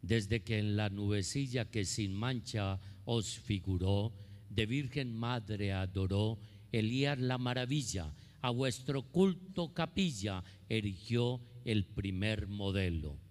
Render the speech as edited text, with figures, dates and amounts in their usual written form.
desde que en la nubecilla que sin mancha os figuró, de Virgen Madre adoró, Elías la maravilla, a vuestro culto capilla erigió el primer modelo.